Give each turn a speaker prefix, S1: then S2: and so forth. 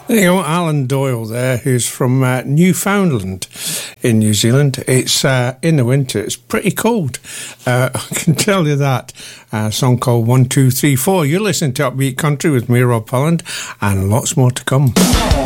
S1: There you go, Alan Doyle there, who's from Newfoundland in New Zealand. It's in the winter, it's pretty cold. I can tell you that. A song called 1, 2, 3, 4. You're listening to Upbeat Country with me, Rob Holland, and lots more to come.